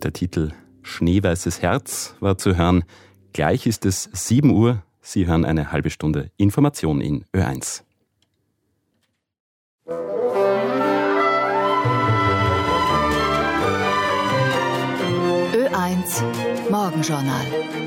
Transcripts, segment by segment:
Der Titel Schneeweißes Herz war zu hören. Gleich ist es 7 Uhr. Sie hören eine halbe Stunde Information in Ö1. Ö1 Morgenjournal.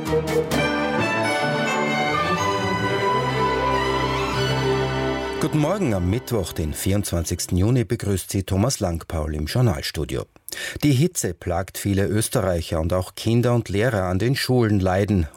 Guten Morgen am Mittwoch, den 24. Juni, begrüßt Sie Thomas Langpaul im Journalstudio. Die Hitze plagt viele Österreicher und auch Kinder und Lehrer an den Schulen leiden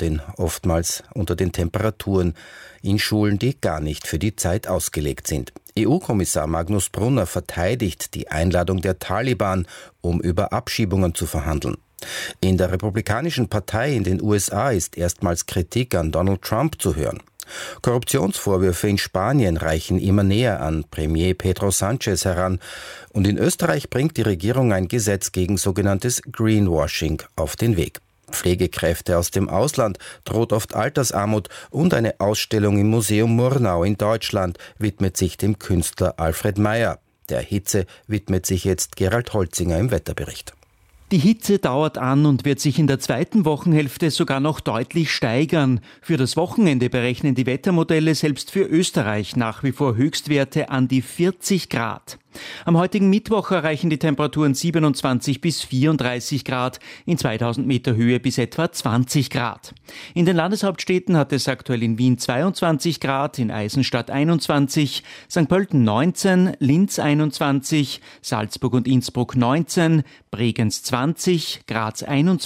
oftmals unter den Temperaturen in Schulen, die gar nicht für die Zeit ausgelegt sind. EU-Kommissar Magnus Brunner verteidigt die Einladung der Taliban, um über Abschiebungen zu verhandeln. In der Republikanischen Partei in den USA ist erstmals Kritik an Donald Trump zu hören. Korruptionsvorwürfe in Spanien reichen immer näher an Premier Pedro Sánchez heran. Und in Österreich bringt die Regierung ein Gesetz gegen sogenanntes Greenwashing auf den Weg. Pflegekräfte aus dem Ausland droht oft Altersarmut und eine Ausstellung im Museum Murnau in Deutschland widmet sich dem Künstler Alfred Meyer. Der Hitze widmet sich jetzt Gerald Holzinger im Wetterbericht. Die Hitze dauert an und wird sich in der zweiten Wochenhälfte sogar noch deutlich steigern. Für das Wochenende berechnen die Wettermodelle selbst für Österreich nach wie vor Höchstwerte an die 40 Grad. Am heutigen Mittwoch erreichen die Temperaturen 27 bis 34 Grad, in 2000 Meter Höhe bis etwa 20 Grad. In den Landeshauptstädten hat es aktuell in Wien 22 Grad, in Eisenstadt 21, St. Pölten 19, Linz 21, Salzburg und Innsbruck 19, Bregenz 20, Graz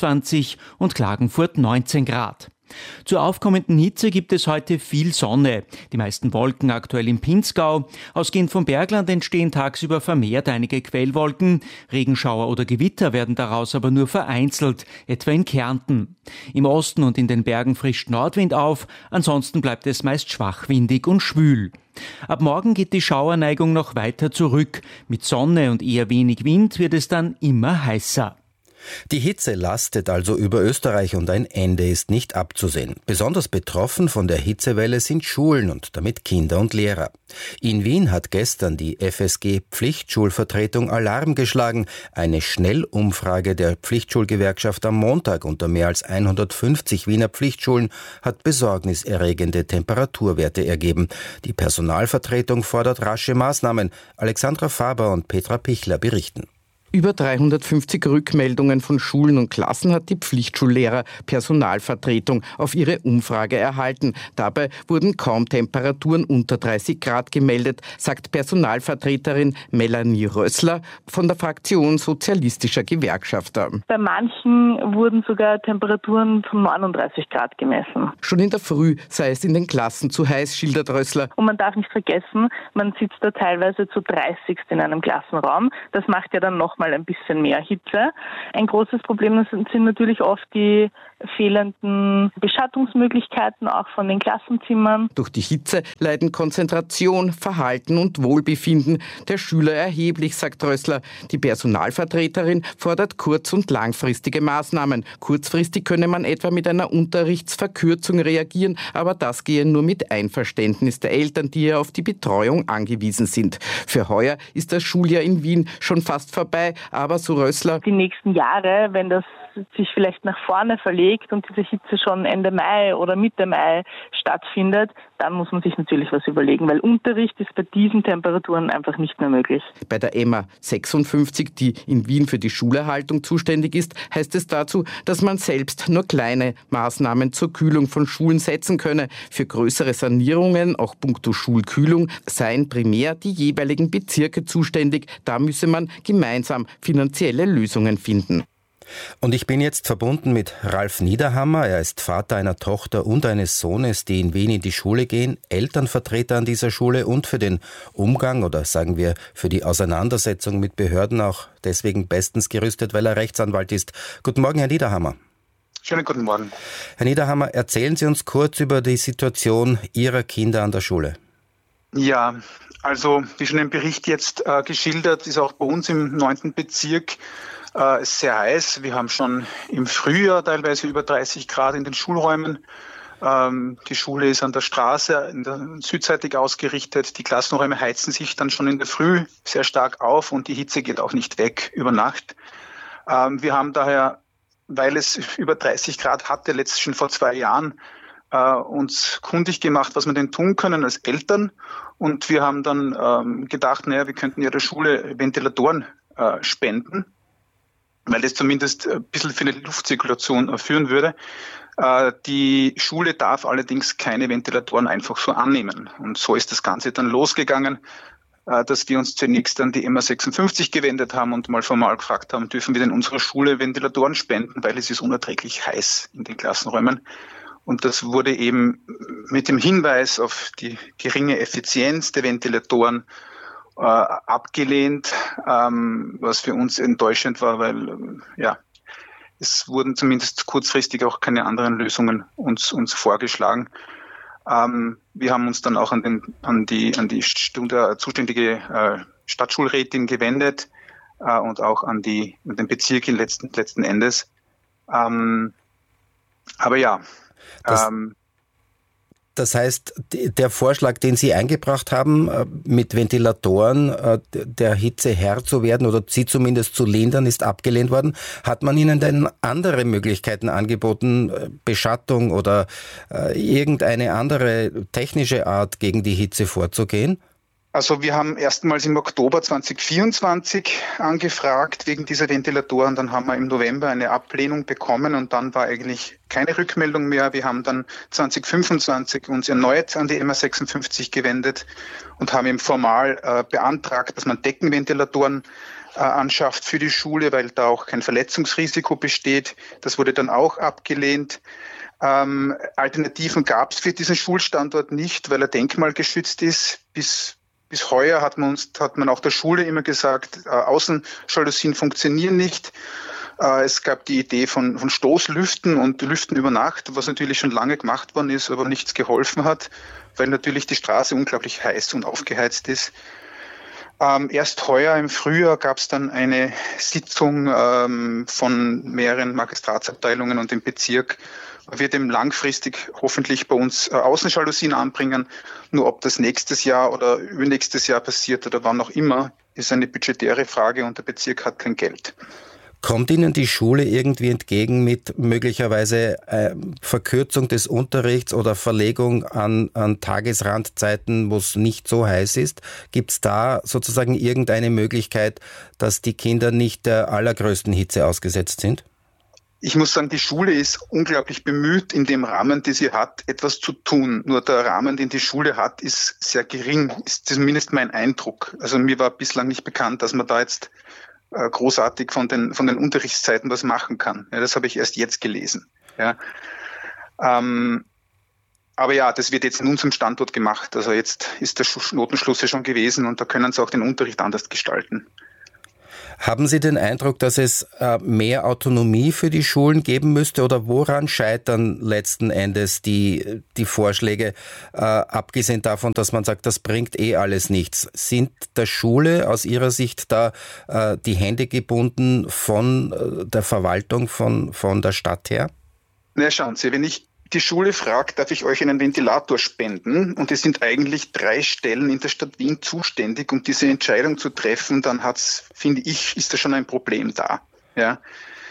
21 und Klagenfurt 19 Grad. Zur aufkommenden Hitze gibt es heute viel Sonne. Die meisten Wolken aktuell im Pinzgau. Ausgehend vom Bergland entstehen tagsüber vermehrt einige Quellwolken. Regenschauer oder Gewitter werden daraus aber nur vereinzelt, etwa in Kärnten. Im Osten und in den Bergen frischt Nordwind auf. Ansonsten bleibt es meist schwachwindig und schwül. Ab morgen geht die Schauerneigung noch weiter zurück. Mit Sonne und eher wenig Wind wird es dann immer heißer. Die Hitze lastet also über Österreich und ein Ende ist nicht abzusehen. Besonders betroffen von der Hitzewelle sind Schulen und damit Kinder und Lehrer. In Wien hat gestern die FSG Pflichtschulvertretung Alarm geschlagen. Eine Schnellumfrage der Pflichtschulgewerkschaft am Montag unter mehr als 150 Wiener Pflichtschulen hat besorgniserregende Temperaturwerte ergeben. Die Personalvertretung fordert rasche Maßnahmen. Alexandra Faber und Petra Pichler berichten. Über 350 Rückmeldungen von Schulen und Klassen hat die Pflichtschullehrer Personalvertretung auf ihre Umfrage erhalten. Dabei wurden kaum Temperaturen unter 30 Grad gemeldet, sagt Personalvertreterin Melanie Rössler von der Fraktion Sozialistischer Gewerkschafter. Bei manchen wurden sogar Temperaturen von 39 Grad gemessen. Schon in der Früh sei es in den Klassen zu heiß, schildert Rössler. Und man darf nicht vergessen, man sitzt da teilweise zu 30 in einem Klassenraum. Das macht ja dann noch mal ein bisschen mehr Hitze. Ein großes Problem sind natürlich oft die fehlenden Beschattungsmöglichkeiten auch von den Klassenzimmern. Durch die Hitze leiden Konzentration, Verhalten und Wohlbefinden der Schüler erheblich, sagt Rössler. Die Personalvertreterin fordert kurz- und langfristige Maßnahmen. Kurzfristig könne man etwa mit einer Unterrichtsverkürzung reagieren, aber das gehe nur mit Einverständnis der Eltern, die ja auf die Betreuung angewiesen sind. Für heuer ist das Schuljahr in Wien schon fast vorbei, aber so Rössler: Die nächsten Jahre, wenn das sich vielleicht nach vorne verlegt und diese Hitze schon Ende Mai oder Mitte Mai stattfindet, dann muss man sich natürlich was überlegen, weil Unterricht ist bei diesen Temperaturen einfach nicht mehr möglich. Bei der EMA 56, die in Wien für die Schulerhaltung zuständig ist, heißt es dazu, dass man selbst nur kleine Maßnahmen zur Kühlung von Schulen setzen könne. Für größere Sanierungen, auch puncto Schulkühlung, seien primär die jeweiligen Bezirke zuständig. Da müsse man gemeinsam finanzielle Lösungen finden. Und ich bin jetzt verbunden mit Ralf Niederhammer. Er ist Vater einer Tochter und eines Sohnes, die in Wien in die Schule gehen, Elternvertreter an dieser Schule und für den Umgang oder sagen wir für die Auseinandersetzung mit Behörden auch deswegen bestens gerüstet, weil er Rechtsanwalt ist. Guten Morgen, Herr Niederhammer. Schönen guten Morgen. Herr Niederhammer, erzählen Sie uns kurz über die Situation Ihrer Kinder an der Schule. Ja, also wie schon im Bericht jetzt geschildert, ist auch bei uns im 9. Bezirk sehr heiß. Wir haben schon im Frühjahr teilweise über 30 Grad in den Schulräumen. Die Schule ist an der Straße, südseitig ausgerichtet. Die Klassenräume heizen sich dann schon in der Früh sehr stark auf und die Hitze geht auch nicht weg über Nacht. Wir haben daher, weil es über 30 Grad hatte, letztens schon vor 2 Jahren, uns kundig gemacht, was wir denn tun können als Eltern. Und wir haben dann gedacht, wir könnten ja der Schule Ventilatoren spenden, weil das zumindest ein bisschen für eine Luftzirkulation führen würde. Die Schule darf allerdings keine Ventilatoren einfach so annehmen. Und so ist das Ganze dann losgegangen, dass wir uns zunächst an die MA56 gewendet haben und mal formal gefragt haben, dürfen wir denn unserer Schule Ventilatoren spenden, weil es ist unerträglich heiß in den Klassenräumen. Und das wurde eben mit dem Hinweis auf die geringe Effizienz der Ventilatoren abgelehnt, was für uns enttäuschend war, weil es wurden zumindest kurzfristig auch keine anderen Lösungen uns vorgeschlagen. Wir haben uns dann auch an die zuständige Stadtschulrätin gewendet und auch an den Bezirk letzten Endes. Das heißt, der Vorschlag, den Sie eingebracht haben, mit Ventilatoren der Hitze Herr zu werden oder sie zumindest zu lindern, ist abgelehnt worden. Hat man Ihnen denn andere Möglichkeiten angeboten, Beschattung oder irgendeine andere technische Art gegen die Hitze vorzugehen? Also wir haben erstmals im Oktober 2024 angefragt wegen dieser Ventilatoren. Dann haben wir im November eine Ablehnung bekommen und dann war eigentlich keine Rückmeldung mehr. Wir haben dann 2025 uns erneut an die MA56 gewendet und haben eben formal beantragt, dass man Deckenventilatoren anschafft für die Schule, weil da auch kein Verletzungsrisiko besteht. Das wurde dann auch abgelehnt. Alternativen gab es für diesen Schulstandort nicht, weil er denkmalgeschützt ist. Bis heuer hat man auch der Schule immer gesagt, Außenjalousien funktionieren nicht. Es gab die Idee von Stoßlüften und Lüften über Nacht, was natürlich schon lange gemacht worden ist, aber nichts geholfen hat, weil natürlich die Straße unglaublich heiß und aufgeheizt ist. Erst heuer im Frühjahr gab es dann eine Sitzung von mehreren Magistratsabteilungen und dem Bezirk, wird eben langfristig hoffentlich bei uns Außenjalousien anbringen. Nur ob das nächstes Jahr oder übernächstes Jahr passiert oder wann auch immer, ist eine budgetäre Frage und der Bezirk hat kein Geld. Kommt Ihnen die Schule irgendwie entgegen mit möglicherweise Verkürzung des Unterrichts oder Verlegung an Tagesrandzeiten, wo es nicht so heiß ist? Gibt es da sozusagen irgendeine Möglichkeit, dass die Kinder nicht der allergrößten Hitze ausgesetzt sind? Ich muss sagen, die Schule ist unglaublich bemüht, in dem Rahmen, den sie hat, etwas zu tun. Nur der Rahmen, den die Schule hat, ist sehr gering, ist zumindest mein Eindruck. Also mir war bislang nicht bekannt, dass man da jetzt großartig von den Unterrichtszeiten was machen kann. Ja, das habe ich erst jetzt gelesen. Ja. Aber ja, das wird jetzt in unserem Standort gemacht. Also jetzt ist der Notenschluss ja schon gewesen und da können sie auch den Unterricht anders gestalten. Haben Sie den Eindruck, dass es mehr Autonomie für die Schulen geben müsste oder woran scheitern letzten Endes die Vorschläge, abgesehen davon, dass man sagt, das bringt alles nichts? Sind der Schule aus Ihrer Sicht da die Hände gebunden von der Verwaltung, von der Stadt her? Na, schauen Sie, wenn ich die Schule fragt, darf ich euch einen Ventilator spenden? Und es sind eigentlich 3 Stellen in der Stadt Wien zuständig, um diese Entscheidung zu treffen. Dann finde ich, ist da schon ein Problem da. Ja.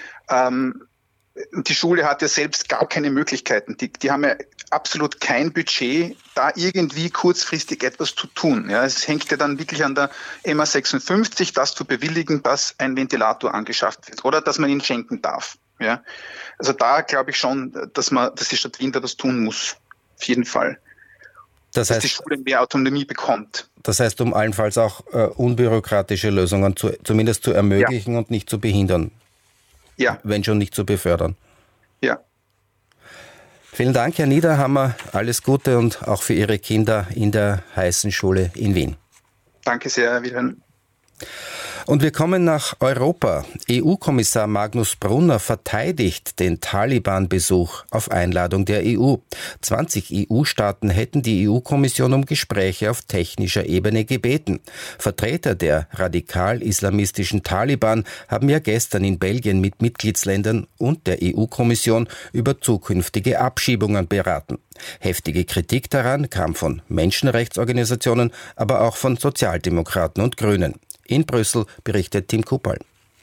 Die Schule hat ja selbst gar keine Möglichkeiten. Die haben ja absolut kein Budget, da irgendwie kurzfristig etwas zu tun. Ja, es hängt ja dann wirklich an der MA56, das zu bewilligen, dass ein Ventilator angeschafft wird oder dass man ihn schenken darf. Ja, also da glaube ich schon, dass die Stadt Wien da was tun muss. Auf jeden Fall. Das heißt, dass die Schule mehr Autonomie bekommt. Das heißt, um allenfalls auch unbürokratische Lösungen zumindest zu ermöglichen und nicht zu behindern. Ja. Wenn schon nicht zu befördern. Ja. Vielen Dank, Herr Niederhammer. Alles Gute und auch für Ihre Kinder in der heißen Schule in Wien. Danke sehr. Wiederhören. Und wir kommen nach Europa. EU-Kommissar Magnus Brunner verteidigt den Taliban-Besuch auf Einladung der EU. 20 EU-Staaten hätten die EU-Kommission um Gespräche auf technischer Ebene gebeten. Vertreter der radikal-islamistischen Taliban haben ja gestern in Belgien mit Mitgliedsländern und der EU-Kommission über zukünftige Abschiebungen beraten. Heftige Kritik daran kam von Menschenrechtsorganisationen, aber auch von Sozialdemokraten und Grünen. In Brüssel berichtet Tim Kuppal.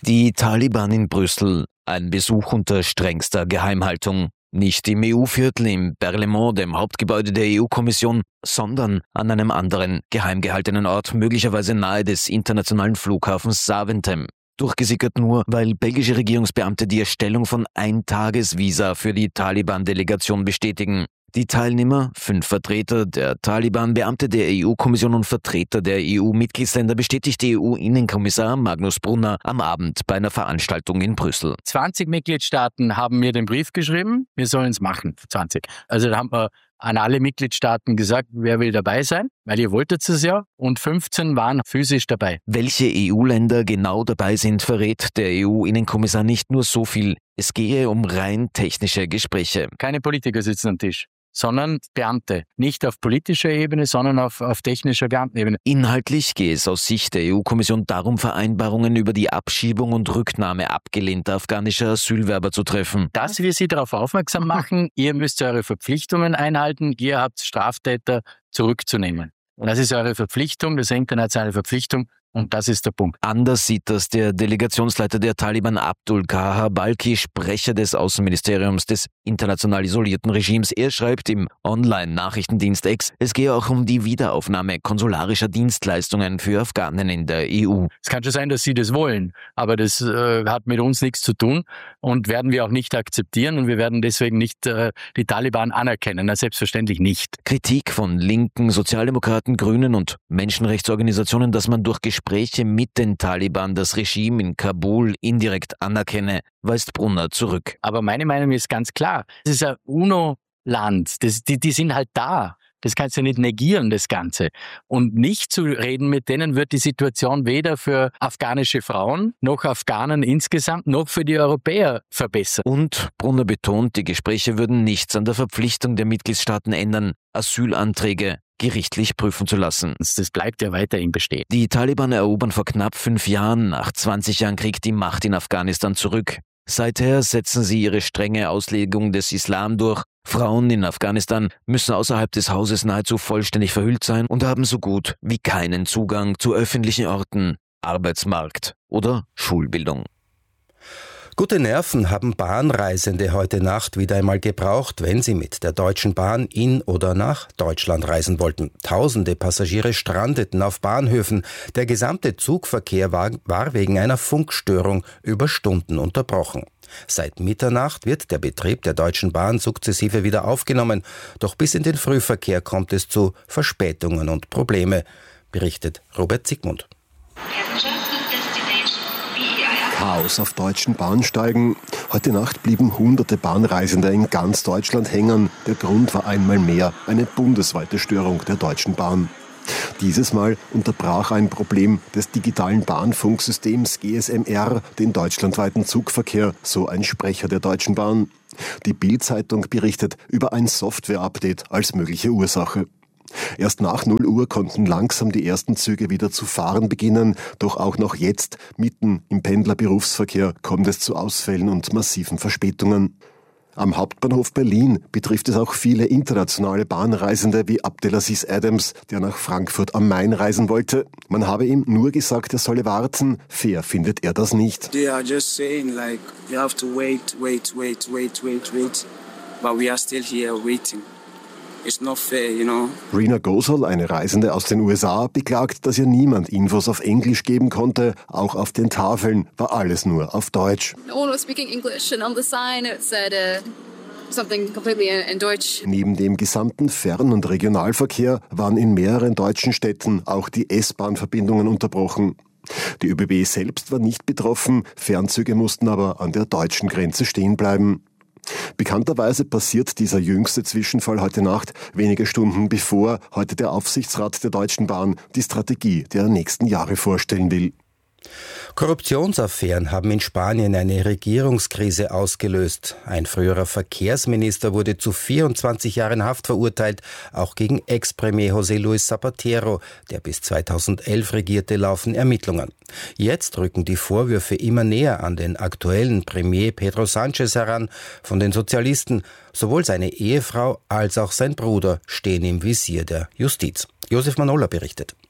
Die Taliban in Brüssel. Ein Besuch unter strengster Geheimhaltung. Nicht im EU-Viertel im Berlaymont, dem Hauptgebäude der EU-Kommission, sondern an einem anderen, geheim gehaltenen Ort, möglicherweise nahe des internationalen Flughafens Zaventem. Durchgesickert nur, weil belgische Regierungsbeamte die Erstellung von Eintagesvisa für die Taliban-Delegation bestätigen. Die Teilnehmer, 5 Vertreter der Taliban, Beamte der EU-Kommission und Vertreter der EU-Mitgliedsländer, bestätigte EU-Innenkommissar Magnus Brunner am Abend bei einer Veranstaltung in Brüssel. 20 Mitgliedstaaten haben mir den Brief geschrieben, wir sollen es machen, 20. Also da haben wir an alle Mitgliedstaaten gesagt, wer will dabei sein, weil ihr wolltet es ja, und 15 waren physisch dabei. Welche EU-Länder genau dabei sind, verrät der EU-Innenkommissar nicht. Nur so viel. Es gehe um rein technische Gespräche. Keine Politiker sitzen am Tisch, sondern Beamte. Nicht auf politischer Ebene, sondern auf technischer Beamtenebene. Inhaltlich gehe es aus Sicht der EU-Kommission darum, Vereinbarungen über die Abschiebung und Rücknahme abgelehnter afghanischer Asylwerber zu treffen. Dass wir Sie darauf aufmerksam machen, ihr müsst eure Verpflichtungen einhalten, ihr habt Straftäter zurückzunehmen. Und das ist eure Verpflichtung, das ist eine internationale Verpflichtung. Und das ist der Punkt. Anders sieht das der Delegationsleiter der Taliban Abdul Kahar Balki, Sprecher des Außenministeriums des international isolierten Regimes. Er schreibt im Online-Nachrichtendienst X, es gehe auch um die Wiederaufnahme konsularischer Dienstleistungen für Afghanen in der EU. Es kann schon sein, dass sie das wollen, aber das hat mit uns nichts zu tun und werden wir auch nicht akzeptieren und wir werden deswegen nicht die Taliban anerkennen, na, selbstverständlich nicht. Kritik von Linken, Sozialdemokraten, Grünen und Menschenrechtsorganisationen, dass man durch Gespräche mit den Taliban das Regime in Kabul indirekt anerkenne, weist Brunner zurück. Aber meine Meinung ist ganz klar, es ist ein UNO-Land, die sind halt da. Das kannst du nicht negieren, das Ganze. Und nicht zu reden mit denen wird die Situation weder für afghanische Frauen, noch Afghanen insgesamt, noch für die Europäer verbessern. Und Brunner betont, die Gespräche würden nichts an der Verpflichtung der Mitgliedstaaten ändern, Asylanträge gerichtlich prüfen zu lassen. Das bleibt ja weiterhin bestehen. Die Taliban erobern vor knapp 5 Jahren, nach 20 Jahren Krieg, die Macht in Afghanistan zurück. Seither setzen sie ihre strenge Auslegung des Islam durch. Frauen in Afghanistan müssen außerhalb des Hauses nahezu vollständig verhüllt sein und haben so gut wie keinen Zugang zu öffentlichen Orten, Arbeitsmarkt oder Schulbildung. Gute Nerven haben Bahnreisende heute Nacht wieder einmal gebraucht, wenn sie mit der Deutschen Bahn in oder nach Deutschland reisen wollten. Tausende Passagiere strandeten auf Bahnhöfen. Der gesamte Zugverkehr war wegen einer Funkstörung über Stunden unterbrochen. Seit Mitternacht wird der Betrieb der Deutschen Bahn sukzessive wieder aufgenommen. Doch bis in den Frühverkehr kommt es zu Verspätungen und Probleme, berichtet Robert Zygmunt. Chaos auf deutschen Bahnsteigen. Heute Nacht blieben hunderte Bahnreisende in ganz Deutschland hängen. Der Grund war einmal mehr eine bundesweite Störung der Deutschen Bahn. Dieses Mal unterbrach ein Problem des digitalen Bahnfunksystems GSMR den deutschlandweiten Zugverkehr, so ein Sprecher der Deutschen Bahn. Die Bild-Zeitung berichtet über ein Software-Update als mögliche Ursache. Erst nach 0 Uhr konnten langsam die ersten Züge wieder zu fahren beginnen, doch auch noch jetzt, mitten im Pendlerberufsverkehr, kommt es zu Ausfällen und massiven Verspätungen. Am Hauptbahnhof Berlin betrifft es auch viele internationale Bahnreisende wie Abdelaziz Adams, der nach Frankfurt am Main reisen wollte. Man habe ihm nur gesagt, er solle warten. Fair findet er das nicht. They are just saying like you have to wait, but we are still here waiting. It's not fair, you know. Rena Gosal, eine Reisende aus den USA, beklagt, dass ihr niemand Infos auf Englisch geben konnte. Auch auf den Tafeln war alles nur auf Deutsch. All was speaking English and on the sign it said something completely in Deutsch. Neben dem gesamten Fern- und Regionalverkehr waren in mehreren deutschen Städten auch die S-Bahn-Verbindungen unterbrochen. Die ÖBB selbst war nicht betroffen, Fernzüge mussten aber an der deutschen Grenze stehen bleiben. Bekannterweise passiert dieser jüngste Zwischenfall heute Nacht, wenige Stunden bevor heute der Aufsichtsrat der Deutschen Bahn die Strategie der nächsten Jahre vorstellen will. Korruptionsaffären haben in Spanien eine Regierungskrise ausgelöst. Ein früherer Verkehrsminister wurde zu 24 Jahren Haft verurteilt. Auch gegen Ex-Premier José Luis Zapatero, der bis 2011 regierte, laufen Ermittlungen. Jetzt rücken die Vorwürfe immer näher an den aktuellen Premier Pedro Sánchez heran. Von den Sozialisten, sowohl seine Ehefrau als auch sein Bruder stehen im Visier der Justiz. Josef Manola berichtet.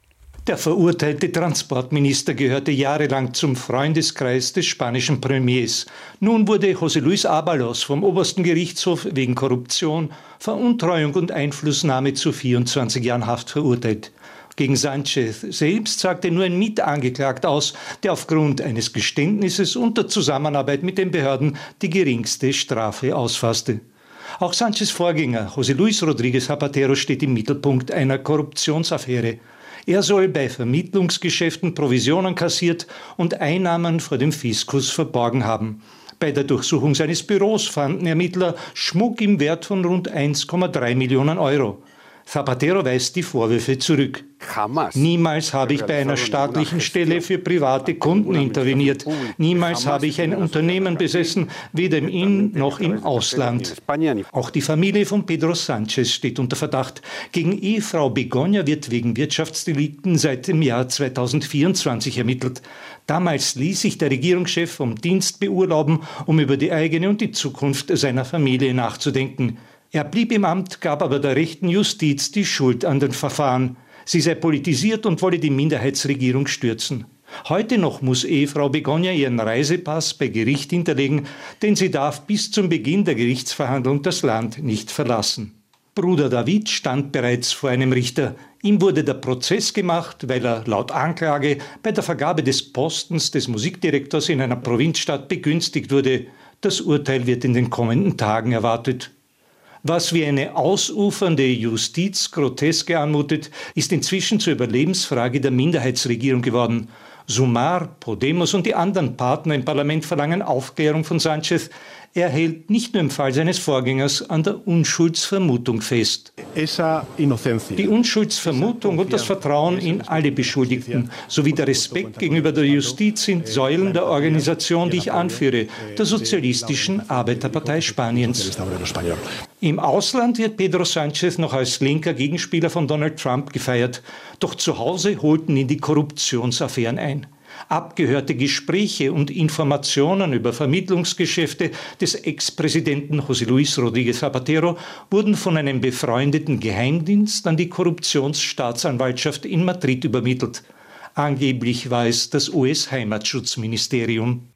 Der verurteilte Transportminister gehörte jahrelang zum Freundeskreis des spanischen Premiers. Nun wurde José Luis Ábalos vom obersten Gerichtshof wegen Korruption, Veruntreuung und Einflussnahme zu 24 Jahren Haft verurteilt. Gegen Sánchez selbst sagte nur ein Mitangeklagter aus, der aufgrund eines Geständnisses und der Zusammenarbeit mit den Behörden die geringste Strafe ausfasste. Auch Sánchez' Vorgänger José Luis Rodríguez Zapatero steht im Mittelpunkt einer Korruptionsaffäre. Er soll bei Vermittlungsgeschäften Provisionen kassiert und Einnahmen vor dem Fiskus verborgen haben. Bei der Durchsuchung seines Büros fanden Ermittler Schmuck im Wert von rund 1,3 Millionen Euro. Zapatero weist die Vorwürfe zurück. Niemals habe ich bei einer staatlichen Stelle für private Kunden interveniert. Niemals habe ich ein Unternehmen besessen, weder im In- noch im Ausland. Auch die Familie von Pedro Sánchez steht unter Verdacht. Gegen Ehefrau Begoña wird wegen Wirtschaftsdelikten seit dem Jahr 2024 ermittelt. Damals ließ sich der Regierungschef vom Dienst beurlauben, um über die eigene und die Zukunft seiner Familie nachzudenken. Er blieb im Amt, gab aber der rechten Justiz die Schuld an den Verfahren. Sie sei politisiert und wolle die Minderheitsregierung stürzen. Heute noch muss Ehefrau Begoña ihren Reisepass bei Gericht hinterlegen, denn sie darf bis zum Beginn der Gerichtsverhandlung das Land nicht verlassen. Bruder David stand bereits vor einem Richter. Ihm wurde der Prozess gemacht, weil er laut Anklage bei der Vergabe des Postens des Musikdirektors in einer Provinzstadt begünstigt wurde. Das Urteil wird in den kommenden Tagen erwartet. Was wie eine ausufernde Justiz groteske anmutet, ist inzwischen zur Überlebensfrage der Minderheitsregierung geworden. Sumar, Podemos und die anderen Partner im Parlament verlangen Aufklärung von Sánchez. Er hält nicht nur im Fall seines Vorgängers an der Unschuldsvermutung fest. Die Unschuldsvermutung und das Vertrauen in alle Beschuldigten sowie der Respekt gegenüber der Justiz sind Säulen der Organisation, die ich anführe, der Sozialistischen Arbeiterpartei Spaniens. Im Ausland wird Pedro Sánchez noch als linker Gegenspieler von Donald Trump gefeiert. Doch zu Hause holten ihn die Korruptionsaffären ein. Abgehörte Gespräche und Informationen über Vermittlungsgeschäfte des Ex-Präsidenten José Luis Rodríguez Zapatero wurden von einem befreundeten Geheimdienst an die Korruptionsstaatsanwaltschaft in Madrid übermittelt. Angeblich war es das US-Heimatschutzministerium.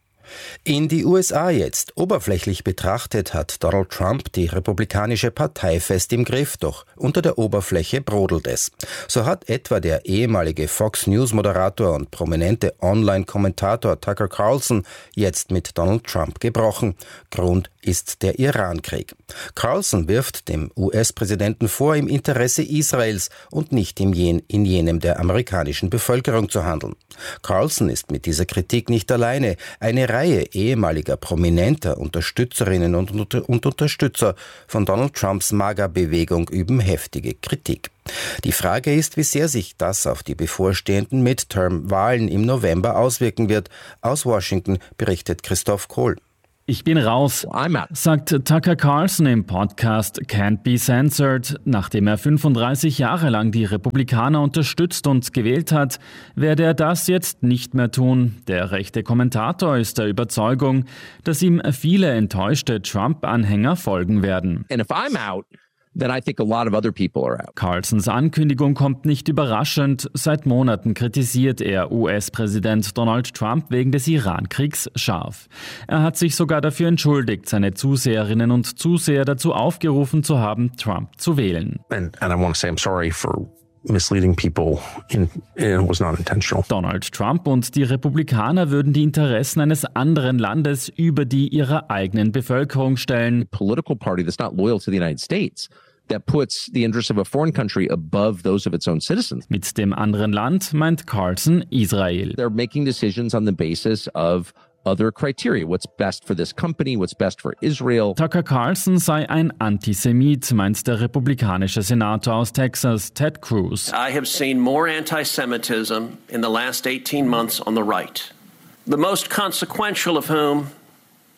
In die USA jetzt. Oberflächlich betrachtet hat Donald Trump die Republikanische Partei fest im Griff, doch unter der Oberfläche brodelt es. So hat etwa der ehemalige Fox-News-Moderator und prominente Online-Kommentator Tucker Carlson jetzt mit Donald Trump gebrochen. Grund ist der Irankrieg. Carlson wirft dem US-Präsidenten vor, im Interesse Israels und nicht in jenem der amerikanischen Bevölkerung zu handeln. Carlson ist mit dieser Kritik nicht alleine. Eine Reihe ehemaliger prominenter Unterstützerinnen und Unterstützer von Donald Trumps MAGA-Bewegung üben heftige Kritik. Die Frage ist, wie sehr sich das auf die bevorstehenden Midterm-Wahlen im November auswirken wird. Aus Washington berichtet Christoph Kohl. Ich bin raus, sagt Tucker Carlson im Podcast Can't Be Censored. Nachdem er 35 Jahre lang die Republikaner unterstützt und gewählt hat, werde er das jetzt nicht mehr tun. Der rechte Kommentator ist der Überzeugung, dass ihm viele enttäuschte Trump-Anhänger folgen werden. And if I'm out, then I think a lot of other people are out. Carlsons Ankündigung kommt nicht überraschend. Seit Monaten kritisiert er US-Präsident Donald Trump wegen des Irankriegs scharf. Er hat sich sogar dafür entschuldigt, seine Zuseherinnen und Zuseher dazu aufgerufen zu haben, Trump zu wählen. And I want to say I'm sorry for misleading people. It was not intentional. Donald Trump und die Republikaner würden die Interessen eines anderen Landes über die ihrer eigenen Bevölkerung stellen. A political party that's not loyal to the United States, that puts the interests of a foreign country above those of its own citizens. Mit dem anderen Land meint Carlson Israel. They're making decisions on the basis of other criteria. What's best for this company, what's best for Israel. Tucker Carlson sei ein Antisemit, meint der republikanische Senator aus Texas, Ted Cruz. I have seen more anti-Semitism in the last 18 months on the right. The most consequential of whom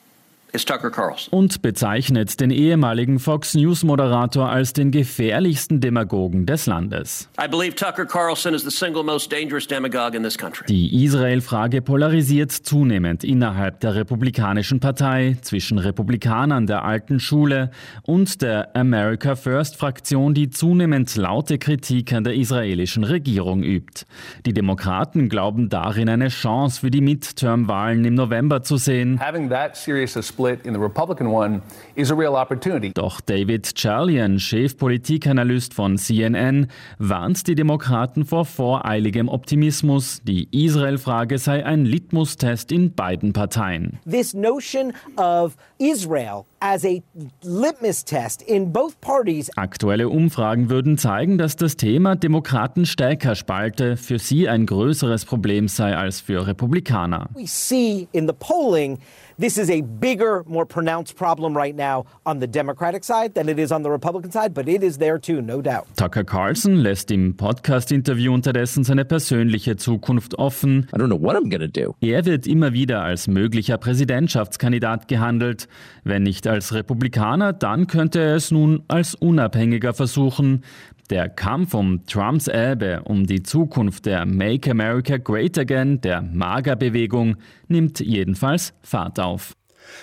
is Tucker Carlson. Und bezeichnet den ehemaligen Fox-News-Moderator als den gefährlichsten Demagogen des Landes. I believe Tucker Carlson is the single most dangerous demagogue in this country. Die Israel-Frage polarisiert zunehmend innerhalb der Republikanischen Partei, zwischen Republikanern der alten Schule und der America First-Fraktion, die zunehmend laute Kritik an der israelischen Regierung übt. Die Demokraten glauben darin eine Chance für die Midterm-Wahlen im November zu sehen. Doch David Chalian, Chefpolitikanalyst von CNN, warnt die Demokraten vor voreiligem Optimismus. Die Israel-Frage sei ein Litmus-Test in beiden Parteien. This notion of Israel as a litmus test in both parties. Aktuelle Umfragen würden zeigen, dass das Thema Demokraten stärker spalte, für sie ein größeres Problem sei als für Republikaner. We see in the polling this is a bigger, more pronounced problem right now on the Democratic side than it is on the Republican side, but it is there too, no doubt. Tucker Carlson lässt im Podcast-Interview unterdessen seine persönliche Zukunft offen. I don't know what I'm gonna do. Er wird immer wieder als möglicher Präsidentschaftskandidat gehandelt. Wenn nicht als Republikaner, dann könnte er es nun als Unabhängiger versuchen. Der Kampf um Trumps Erbe, um die Zukunft der Make America Great Again, der MAGA-Bewegung, nimmt jedenfalls Fahrt auf.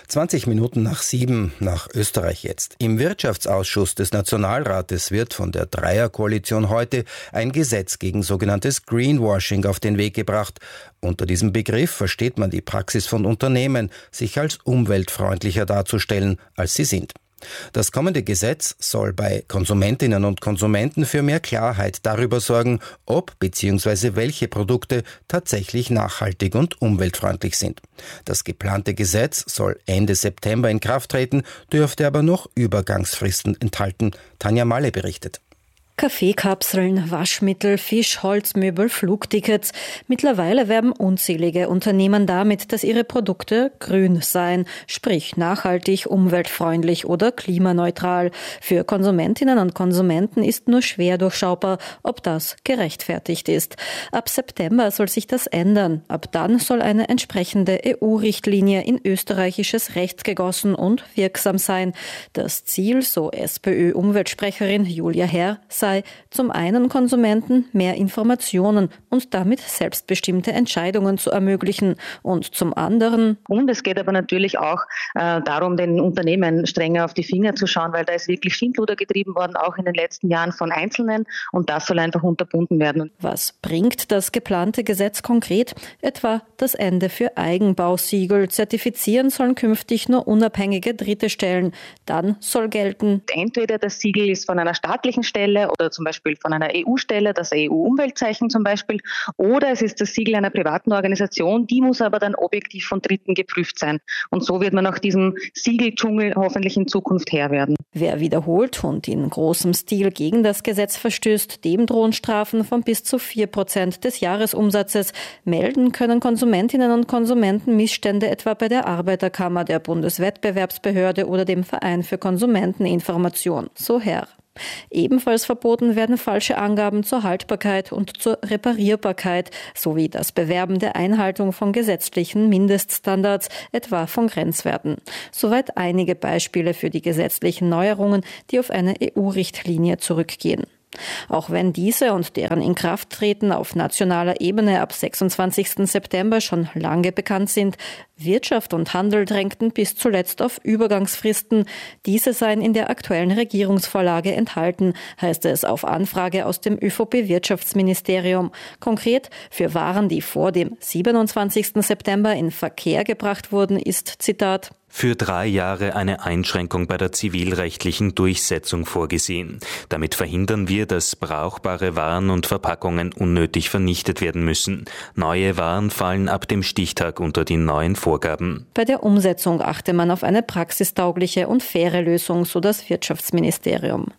20 Minuten nach 7 nach Österreich jetzt. Im Wirtschaftsausschuss des Nationalrates wird von der Dreierkoalition heute ein Gesetz gegen sogenanntes Greenwashing auf den Weg gebracht. Unter diesem Begriff versteht man die Praxis von Unternehmen, sich als umweltfreundlicher darzustellen, als sie sind. Das kommende Gesetz soll bei Konsumentinnen und Konsumenten für mehr Klarheit darüber sorgen, ob bzw. welche Produkte tatsächlich nachhaltig und umweltfreundlich sind. Das geplante Gesetz soll Ende September in Kraft treten, dürfte aber noch Übergangsfristen enthalten. Tanja Malle berichtet. Kaffeekapseln, Waschmittel, Fisch, Holzmöbel, Flugtickets. Mittlerweile werben unzählige Unternehmen damit, dass ihre Produkte grün seien, sprich nachhaltig, umweltfreundlich oder klimaneutral. Für Konsumentinnen und Konsumenten ist nur schwer durchschaubar, ob das gerechtfertigt ist. Ab September soll sich das ändern. Ab dann soll eine entsprechende EU-Richtlinie in österreichisches Recht gegossen und wirksam sein. Das Ziel, so SPÖ-Umweltsprecherin Julia Herr, sei zum einen Konsumenten mehr Informationen und damit selbstbestimmte Entscheidungen zu ermöglichen und zum anderen. Und es geht aber natürlich auch darum, den Unternehmen strenger auf die Finger zu schauen, weil da ist wirklich Schindluder getrieben worden, auch in den letzten Jahren von Einzelnen, und das soll einfach unterbunden werden. Was bringt das geplante Gesetz konkret? Etwa das Ende für Eigenbausiegel. Zertifizieren sollen künftig nur unabhängige dritte Stellen. Dann soll gelten: Entweder das Siegel ist von einer staatlichen Stelle oder zum Beispiel von einer EU-Stelle, das EU-Umweltzeichen zum Beispiel, oder es ist das Siegel einer privaten Organisation, die muss aber dann objektiv von Dritten geprüft sein. Und so wird man auch diesem Siegeldschungel hoffentlich in Zukunft Herr werden. Wer wiederholt und in großem Stil gegen das Gesetz verstößt, dem drohen Strafen von bis zu 4% des Jahresumsatzes. Melden können Konsumentinnen und Konsumenten Missstände etwa bei der Arbeiterkammer, der Bundeswettbewerbsbehörde oder dem Verein für Konsumenteninformation. So Herr. Ebenfalls verboten werden falsche Angaben zur Haltbarkeit und zur Reparierbarkeit sowie das Bewerben der Einhaltung von gesetzlichen Mindeststandards, etwa von Grenzwerten. Soweit einige Beispiele für die gesetzlichen Neuerungen, die auf eine EU-Richtlinie zurückgehen. Auch wenn diese und deren Inkrafttreten auf nationaler Ebene ab 26. September schon lange bekannt sind, Wirtschaft und Handel drängten bis zuletzt auf Übergangsfristen. Diese seien in der aktuellen Regierungsvorlage enthalten, heißt es auf Anfrage aus dem ÖVP-Wirtschaftsministerium. Konkret, für Waren, die vor dem 27. September in Verkehr gebracht wurden, ist, Zitat, für 3 Jahre eine Einschränkung bei der zivilrechtlichen Durchsetzung vorgesehen. Damit verhindern wir, dass brauchbare Waren und Verpackungen unnötig vernichtet werden müssen. Neue Waren fallen ab dem Stichtag unter die neuen Vorgaben. Bei der Umsetzung achte man auf eine praxistaugliche und faire Lösung, so das Wirtschaftsministerium.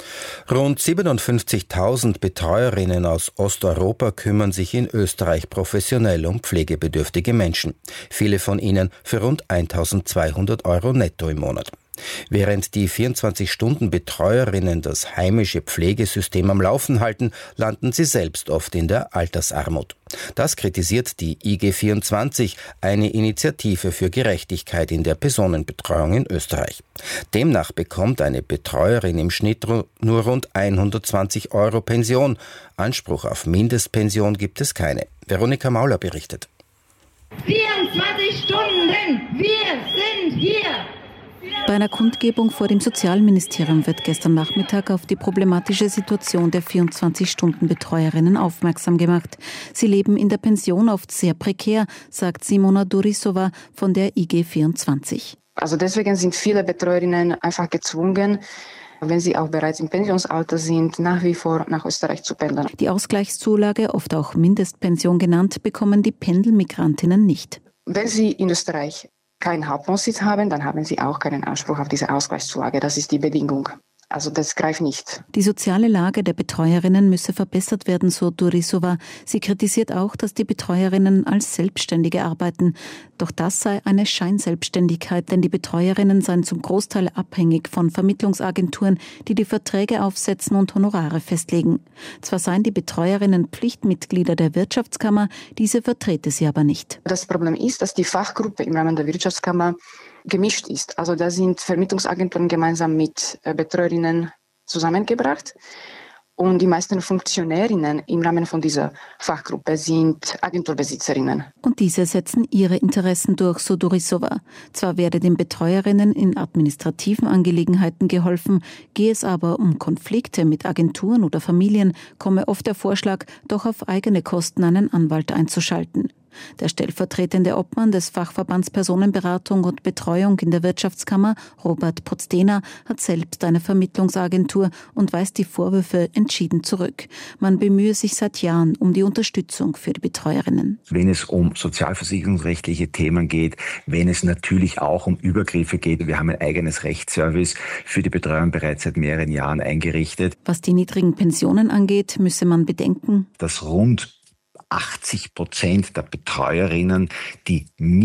Rund 57.000 Betreuerinnen aus Osteuropa kümmern sich in Österreich professionell um pflegebedürftige Menschen. Viele von ihnen für rund 1.200 € netto im Monat. Während die 24-Stunden-Betreuerinnen das heimische Pflegesystem am Laufen halten, landen sie selbst oft in der Altersarmut. Das kritisiert die IG24, eine Initiative für Gerechtigkeit in der Personenbetreuung in Österreich. Demnach bekommt eine Betreuerin im Schnitt nur rund 120 € Pension. Anspruch auf Mindestpension gibt es keine. Veronika Mauler berichtet. 24 Stunden, wir sind hier! Bei einer Kundgebung vor dem Sozialministerium wird gestern Nachmittag auf die problematische Situation der 24-Stunden-Betreuerinnen aufmerksam gemacht. Sie leben in der Pension oft sehr prekär, sagt Simona Durisova von der IG24. Also deswegen sind viele Betreuerinnen einfach gezwungen, wenn sie auch bereits im Pensionsalter sind, nach wie vor nach Österreich zu pendeln. Die Ausgleichszulage, oft auch Mindestpension genannt, bekommen die Pendelmigrantinnen nicht. Wenn sie in Österreich keinen Hauptwohnsitz haben, dann haben sie auch keinen Anspruch auf diese Ausgleichszulage. Das ist die Bedingung. Also das greift nicht. Die soziale Lage der Betreuerinnen müsse verbessert werden, so Durisova. Sie kritisiert auch, dass die Betreuerinnen als Selbstständige arbeiten. Doch das sei eine Scheinselbstständigkeit, denn die Betreuerinnen seien zum Großteil abhängig von Vermittlungsagenturen, die die Verträge aufsetzen und Honorare festlegen. Zwar seien die Betreuerinnen Pflichtmitglieder der Wirtschaftskammer, diese vertrete sie aber nicht. Das Problem ist, dass die Fachgruppe im Rahmen der Wirtschaftskammer gemischt ist. Also da sind Vermittlungsagenturen gemeinsam mit Betreuerinnen zusammengebracht und die meisten Funktionärinnen im Rahmen von dieser Fachgruppe sind Agenturbesitzerinnen. Und diese setzen ihre Interessen durch, so Durisova. Zwar werde den Betreuerinnen in administrativen Angelegenheiten geholfen, gehe es aber um Konflikte mit Agenturen oder Familien, komme oft der Vorschlag, doch auf eigene Kosten einen Anwalt einzuschalten. Der stellvertretende Obmann des Fachverbands Personenberatung und Betreuung in der Wirtschaftskammer, Robert Potzdener, hat selbst eine Vermittlungsagentur und weist die Vorwürfe entschieden zurück. Man bemühe sich seit Jahren um die Unterstützung für die Betreuerinnen. Wenn es um sozialversicherungsrechtliche Themen geht, wenn es natürlich auch um Übergriffe geht. Wir haben ein eigenes Rechtsservice für die Betreuung bereits seit mehreren Jahren eingerichtet. Was die niedrigen Pensionen angeht, müsse man bedenken, dass rund 80% der Betreuerinnen die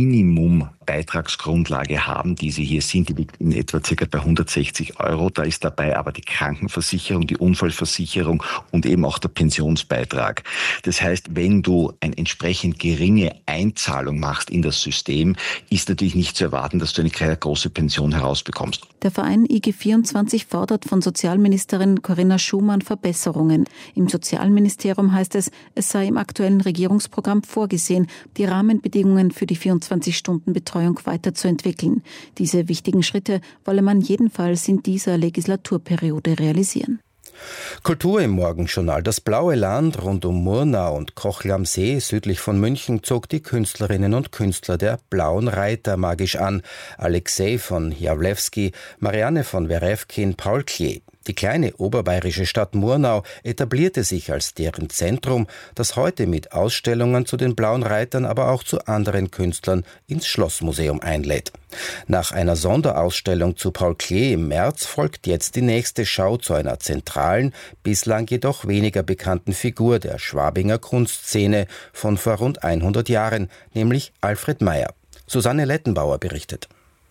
Minimum-Beitragsgrundlage haben, die sie hier sind. Die liegt in etwa ca. bei 160 €. Da ist dabei aber die Krankenversicherung, die Unfallversicherung und eben auch der Pensionsbeitrag. Das heißt, wenn du eine entsprechend geringe Einzahlung machst in das System, ist natürlich nicht zu erwarten, dass du eine große Pension herausbekommst. Der Verein IG24 fordert von Sozialministerin Corinna Schumann Verbesserungen. Im Sozialministerium heißt es, es sei im aktuellen Regierungsprogramm vorgesehen, die Rahmenbedingungen für die 24-Stunden-Betreuung weiterzuentwickeln. Diese wichtigen Schritte wolle man jedenfalls in dieser Legislaturperiode realisieren. Kultur im Morgenjournal. Das blaue Land rund um Murnau und Kochel am See südlich von München zog die Künstlerinnen und Künstler der Blauen Reiter magisch an. Alexei von Jawlewski, Marianne von Werefkin, Paul Klee. Die kleine oberbayerische Stadt Murnau etablierte sich als deren Zentrum, das heute mit Ausstellungen zu den Blauen Reitern, aber auch zu anderen Künstlern ins Schlossmuseum einlädt. Nach einer Sonderausstellung zu Paul Klee im März folgt jetzt die nächste Schau zu einer zentralen, bislang jedoch weniger bekannten Figur der Schwabinger Kunstszene von vor rund 100 Jahren, nämlich Alfred Meyer. Susanne Lettenbauer berichtet.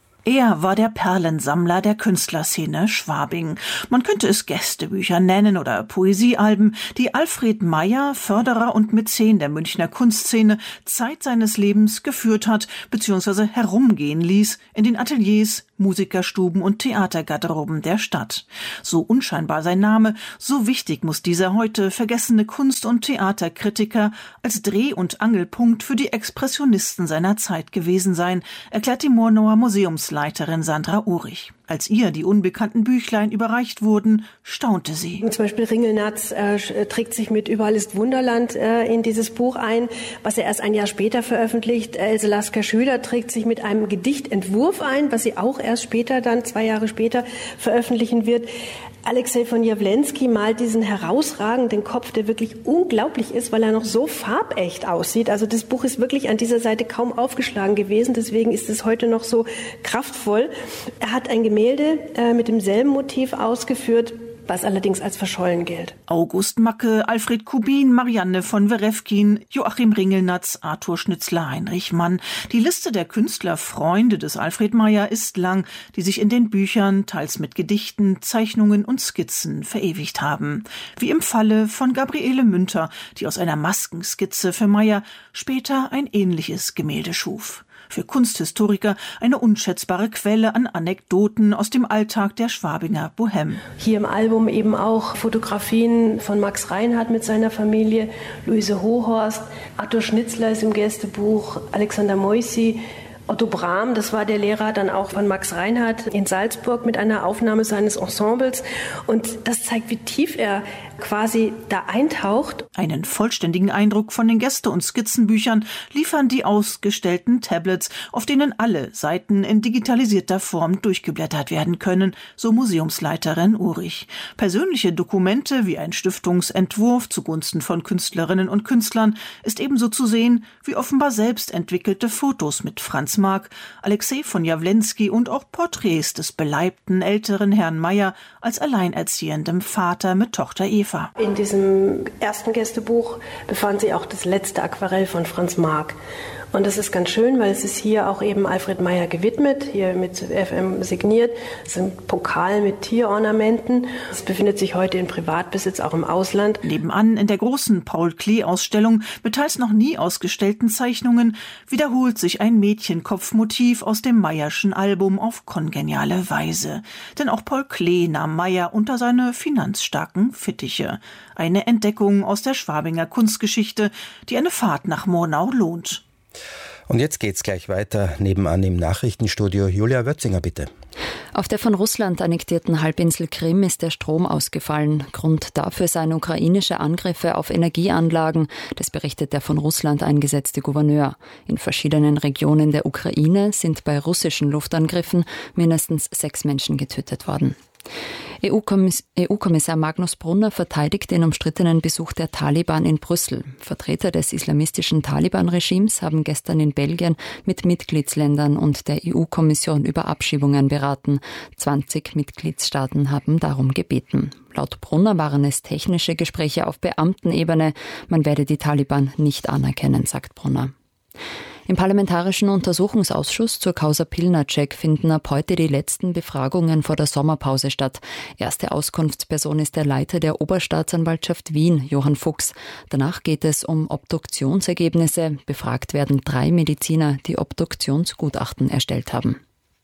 Er war der Perlensammler der Künstlerszene Schwabing. Man könnte es Gästebücher nennen oder Poesiealben, die Alfred Meyer, Förderer und Mäzen der Münchner Kunstszene, Zeit seines Lebens geführt hat bzw. herumgehen ließ in den Ateliers, Musikerstuben und Theatergarderoben der Stadt. So unscheinbar sein Name, so wichtig muss dieser heute vergessene Kunst- und Theaterkritiker als Dreh- und Angelpunkt für die Expressionisten seiner Zeit gewesen sein, erklärt die Murnauer Museumsleiterin Sandra Uhrig. Als ihr die unbekannten Büchlein überreicht wurden, staunte sie. Zum Beispiel Ringelnatz trägt sich mit Überall ist Wunderland in dieses Buch ein, was er erst ein Jahr später veröffentlicht. Else Lasker-Schüler trägt sich mit einem Gedichtentwurf ein, was sie auch erst später, dann 2 Jahre später, veröffentlichen wird. Alexei von Jawlewski malt diesen herausragenden Kopf, der wirklich unglaublich ist, weil er noch so farbecht aussieht. Also das Buch ist wirklich an dieser Seite kaum aufgeschlagen gewesen, deswegen ist es heute noch so kraftvoll. Er hat ein Gemälde mit demselben Motiv ausgeführt, was allerdings als verschollen gilt. August Macke, Alfred Kubin, Marianne von Werefkin, Joachim Ringelnatz, Arthur Schnitzler, Heinrich Mann. Die Liste der Künstlerfreunde des Alfred Meyer ist lang, die sich in den Büchern teils mit Gedichten, Zeichnungen und Skizzen verewigt haben. Wie im Falle von Gabriele Münter, die aus einer Maskenskizze für Meyer später ein ähnliches Gemälde schuf. Für Kunsthistoriker eine unschätzbare Quelle an Anekdoten aus dem Alltag der Schwabinger Bohème. Hier im Album eben auch Fotografien von Max Reinhardt mit seiner Familie, Luise Hohorst, Arthur Schnitzler ist im Gästebuch, Alexander Moisy, Otto Brahm, das war der Lehrer dann auch von Max Reinhardt in Salzburg mit einer Aufnahme seines Ensembles. Und das zeigt, wie tief er quasi da eintaucht. Einen vollständigen Eindruck von den Gäste- und Skizzenbüchern liefern die ausgestellten Tablets, auf denen alle Seiten in digitalisierter Form durchgeblättert werden können, so Museumsleiterin Urich. Persönliche Dokumente wie ein Stiftungsentwurf zugunsten von Künstlerinnen und Künstlern ist ebenso zu sehen wie offenbar selbst entwickelte Fotos mit Franz Marc, Alexei von Jawlensky und auch Porträts des beleibten älteren Herrn Meyer als alleinerziehendem Vater mit Tochter Eva. In diesem ersten Gästebuch befand sich auch das letzte Aquarell von Franz Marc. Und das ist ganz schön, weil es ist hier auch eben Alfred Meyer gewidmet, hier mit FM signiert. Es ist ein Pokal mit Tierornamenten. Es befindet sich heute in Privatbesitz, auch im Ausland. Nebenan in der großen Paul-Klee-Ausstellung mit teils noch nie ausgestellten Zeichnungen wiederholt sich ein Mädchenkopfmotiv aus dem Meyerschen Album auf kongeniale Weise. Denn auch Paul Klee nahm Meyer unter seine finanzstarken Fittiche. Eine Entdeckung aus der Schwabinger Kunstgeschichte, die eine Fahrt nach Murnau lohnt. Und jetzt geht's gleich weiter. Nebenan im Nachrichtenstudio Julia Wötzinger, bitte. Auf der von Russland annektierten Halbinsel Krim ist der Strom ausgefallen. Grund dafür seien ukrainische Angriffe auf Energieanlagen. Das berichtet der von Russland eingesetzte Gouverneur. In verschiedenen Regionen der Ukraine sind bei russischen Luftangriffen mindestens 6 Menschen getötet worden. EU-Kommissar Magnus Brunner verteidigt den umstrittenen Besuch der Taliban in Brüssel. Vertreter des islamistischen Taliban-Regimes haben gestern in Belgien mit Mitgliedsländern und der EU-Kommission über Abschiebungen beraten. 20 Mitgliedstaaten haben darum gebeten. Laut Brunner waren es technische Gespräche auf Beamtenebene. Man werde die Taliban nicht anerkennen, sagt Brunner. Im Parlamentarischen Untersuchungsausschuss zur Causa Pilnacek finden ab heute die letzten Befragungen vor der Sommerpause statt. Erste Auskunftsperson ist der Leiter der Oberstaatsanwaltschaft Wien, Johann Fuchs. Danach geht es um Obduktionsergebnisse. Befragt werden 3 Mediziner, die Obduktionsgutachten erstellt haben.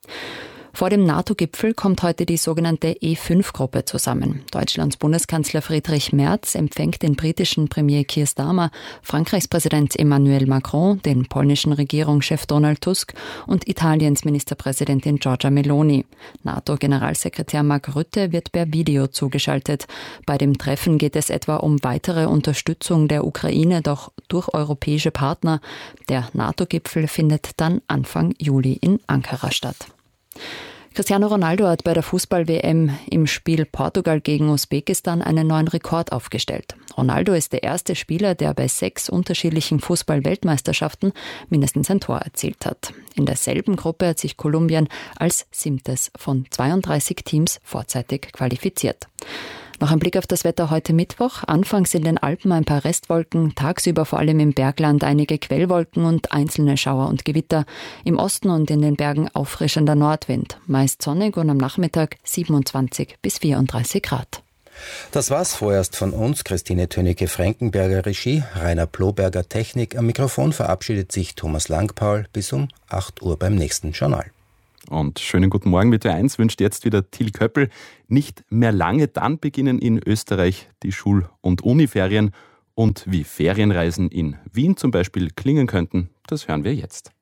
Vor dem NATO-Gipfel kommt heute die sogenannte E5-Gruppe zusammen. Deutschlands Bundeskanzler Friedrich Merz empfängt den britischen Premier Keir Starmer, Frankreichs Präsident Emmanuel Macron, den polnischen Regierungschef Donald Tusk und Italiens Ministerpräsidentin Giorgia Meloni. NATO-Generalsekretär Mark Rutte wird per Video zugeschaltet. Bei dem Treffen geht es etwa um weitere Unterstützung der Ukraine durch europäische Partner. Der NATO-Gipfel findet dann Anfang Juli in Ankara statt. Cristiano Ronaldo hat bei der Fußball-WM im Spiel Portugal gegen Usbekistan einen neuen Rekord aufgestellt. Ronaldo ist der erste Spieler, der bei 6 unterschiedlichen Fußball-Weltmeisterschaften mindestens ein Tor erzielt hat. In derselben Gruppe hat sich Kolumbien als 7. von 32 Teams vorzeitig qualifiziert. Noch ein Blick auf das Wetter heute Mittwoch. Anfangs in den Alpen ein paar Restwolken, tagsüber vor allem im Bergland einige Quellwolken und einzelne Schauer und Gewitter. Im Osten und in den Bergen auffrischender Nordwind. Meist sonnig und am Nachmittag 27 bis 34 Grad. Das war's vorerst von uns. Christine Tönicke-Frankenberger Regie, Rainer Ploberger Technik. Am Mikrofon verabschiedet sich Thomas Langpaul. Bis um 8 Uhr beim nächsten Journal. Und schönen guten Morgen mit Ö1 wünscht jetzt wieder Till Köppel. Nicht mehr lange, dann beginnen in Österreich die Schul- und Uniferien. Und wie Ferienreisen in Wien zum Beispiel klingen könnten, das hören wir jetzt.